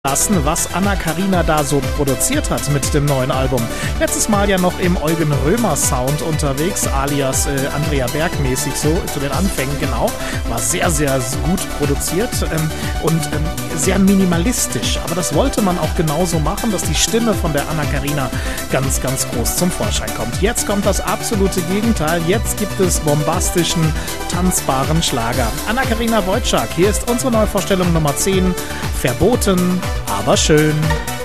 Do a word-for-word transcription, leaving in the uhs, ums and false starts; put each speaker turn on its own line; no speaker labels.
lassen, was Anna-Karina da so produziert hat mit dem neuen Album. Letztes Mal ja noch im Eugen Römer Sound unterwegs, alias äh, Andrea Berg mäßig so, zu den Anfängen genau. War sehr, sehr gut produziert ähm, und ähm, sehr minimalistisch. Aber das wollte man auch genauso machen, dass die Stimme von der Anna-Karina ganz, ganz groß zum Vorschein kommt. Jetzt kommt das absolute Gegenteil. Jetzt gibt es bombastischen, tanzbaren Schlager. Anna-Karina Wojcik, hier ist unsere Neuvorstellung Nummer zehn. Verboten, aber schön.